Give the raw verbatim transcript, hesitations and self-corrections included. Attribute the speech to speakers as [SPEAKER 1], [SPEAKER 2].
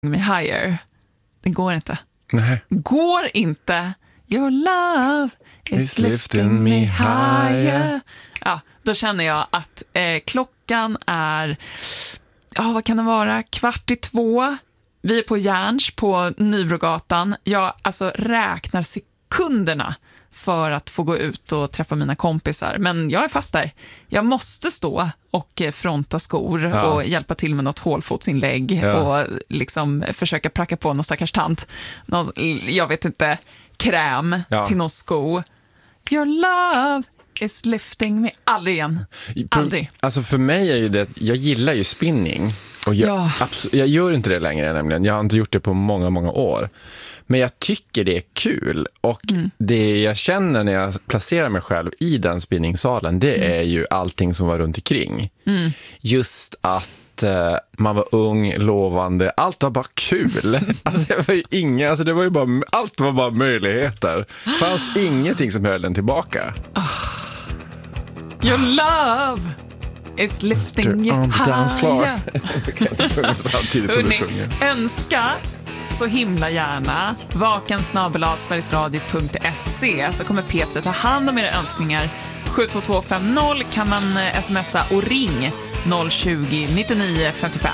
[SPEAKER 1] me higher. Den går inte.
[SPEAKER 2] Nej.
[SPEAKER 1] Går inte. Your love is lifting me higher. Ja, då känner jag att eh, klockan är, ja, vad kan det vara? Kvart i två. Vi är på Järns på Nybrogatan. Jag alltså räknar sekunderna för att få gå ut och träffa mina kompisar. Men jag är fast där. Jag måste stå och fronta skor ja. och hjälpa till med något hålfotsinlägg ja. och liksom försöka pracka på någon stackars tant. Någon, jag vet inte, kräm ja. till någon sko. Your love is lifting me. Aldrig igen. Aldrig.
[SPEAKER 2] Alltså för mig är ju det, jag gillar ju spinning. Och jag,
[SPEAKER 1] ja.
[SPEAKER 2] absolut, jag gör inte det längre nämligen. Jag har inte gjort det på många, många år. Men jag tycker det är kul. Och mm. det jag känner när jag placerar mig själv i den spinningsalen, det mm. är ju allting som var runt omkring. Mm. Just att uh, man var ung, lovande. Allt var bara kul. Alltså, det var ju inga, alltså det var ju bara, allt var bara möjligheter. Det fanns ingenting som höll den tillbaka.
[SPEAKER 1] Oh. Your love is lifting you higher. Hörrni, önska så himla gärna vaken snabel-a sverigesradio punkt se, så kommer Peter ta hand om era önskningar. sju två två fem noll kan man smsa och ring noll tjugo nittionio femtiofem.